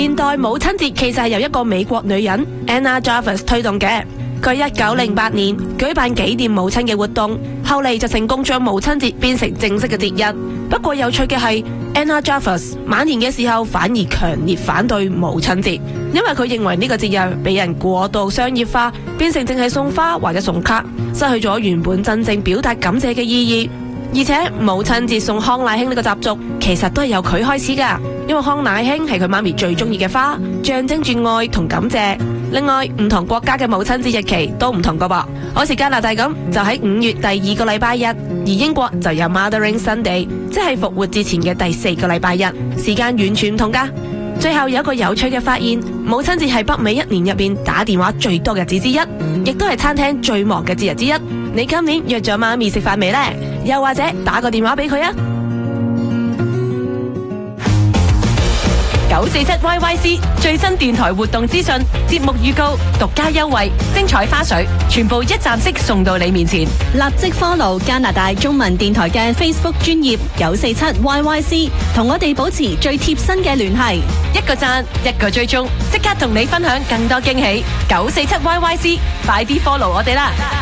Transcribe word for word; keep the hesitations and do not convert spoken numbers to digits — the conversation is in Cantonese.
現代母親節其實係由一個美國女人 Anna Jarvis 推動嘅。佢一九零八年舉辦紀念母親嘅活動，後嚟就成功將母親節變成正式嘅節日。不過有趣嘅係 Anna Jarvis 晚年嘅時候反而強烈反對母親節，因為佢認為呢個節日俾人過度商業化，變成淨係送花或者送卡，失去咗原本真正表達感謝嘅意義。而且母親節送康乃馨呢個習俗其實都係由佢開始噶，因為康乃馨係佢媽咪最中意嘅花，象徵住愛同感謝。另外，唔同國家嘅母親節日期都唔同噶噃，好似加拿大咁就喺五月第二個禮拜日，而英國就有 Mothering Sunday， 即係復活節前嘅第四個禮拜日，時間完全唔同噶。最後有一個有趣嘅發現，母親節係北美一年入邊打電話最多嘅日子之一，亦都係餐廳最忙嘅節日之一。你今年約咗媽咪食飯未呢？又或者打個電話俾佢啊！九四七 Y Y C 最新電台活動資訊、節目預告、獨家優惠、精彩花絮，全部一站式送到你面前。 立即 follow 加拿大中文電台嘅 Facebook 專頁九四七 Y Y C， 同我哋保持最貼身嘅聯繫。 一個讚，一個追蹤，即刻同你分享更多驚喜。九四七 Y Y C， 快啲 follow 我哋啦！